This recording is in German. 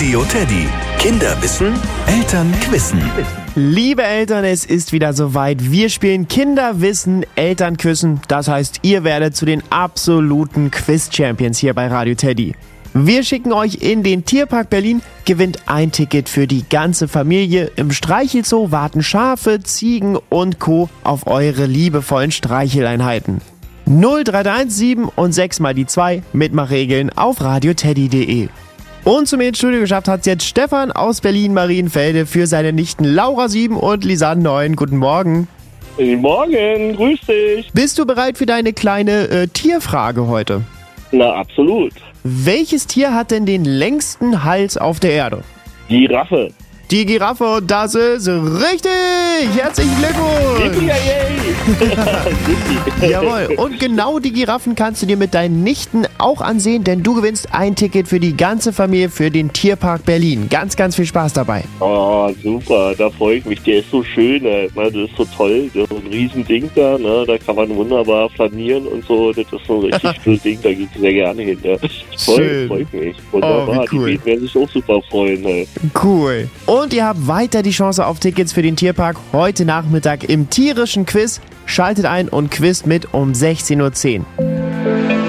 Radio Teddy. Kinder wissen, Eltern quissen. Liebe Eltern, es ist wieder soweit. Wir spielen Kinderwissen, Eltern küssen. Das heißt, ihr werdet zu den absoluten Quiz-Champions hier bei Radio Teddy. Wir schicken euch in den Tierpark Berlin, gewinnt ein Ticket für die ganze Familie. Im Streichelzoo warten Schafe, Ziegen und Co. auf eure liebevollen Streicheleinheiten. 0317 und 6 mal die 2 Mitmachregeln auf radioteddy.de. Und zu mir ins Studio geschafft hat es jetzt Stefan aus Berlin-Marienfelde für seine Nichten Laura 7 und Lisanne 9. Guten Morgen. Guten Morgen, grüß dich. Bist du bereit für deine kleine Tierfrage heute? Na, absolut. Welches Tier hat denn den längsten Hals auf der Erde? Giraffe. Die Giraffe, das ist richtig! Herzlichen Glückwunsch! Jawohl, und genau die Giraffen kannst du dir mit deinen Nichten auch ansehen, denn du gewinnst ein Ticket für die ganze Familie für den Tierpark Berlin. Ganz, ganz viel Spaß dabei. Oh, super, da freue ich mich. Der ist so schön, ne? Das ist so toll. Das ist so ein Riesending da, ne? Da kann man wunderbar flanieren und so. Das ist so ein richtig schönes Ding, da geht es sehr gerne hin. Ne? Schön. Freut mich. Wunderbar, Oh, wie cool. Die werden sich auch super freuen. Ne? Cool. Und ihr habt weiter die Chance auf Tickets für den Tierpark heute Nachmittag im tierischen Quiz. Schaltet ein und quizt mit um 16:10 Uhr.